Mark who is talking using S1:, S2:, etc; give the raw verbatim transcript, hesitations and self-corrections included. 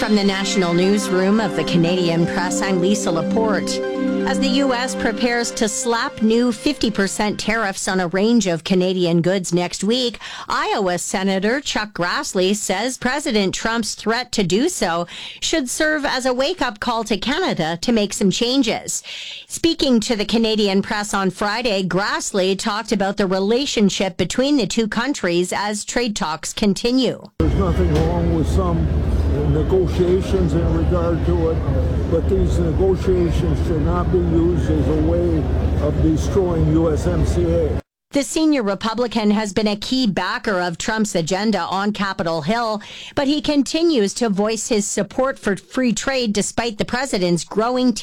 S1: From the National Newsroom of the Canadian Press, I'm Lisa Laporte. As the U S prepares to slap new fifty percent tariffs on a range of Canadian goods next week, Iowa Senator Chuck Grassley says President Trump's threat to do so should serve as a wake-up call to Canada to make some changes. Speaking to the Canadian Press on Friday, Grassley talked about the relationship between the two countries as trade talks continue.
S2: There's nothing wrong with some negotiations in regard to it, but these negotiations should not be used as a way of destroying U S M C A.
S1: The senior Republican has been a key backer of Trump's agenda on Capitol Hill, but he continues to voice his support for free trade despite the president's growing